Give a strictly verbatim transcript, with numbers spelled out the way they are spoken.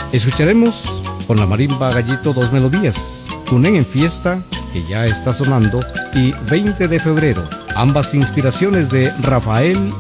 Escucharemos con la marimba Gallito dos melodías, Tunén en fiesta, que ya está sonando, y veinte de febrero, ambas inspiraciones de Rafael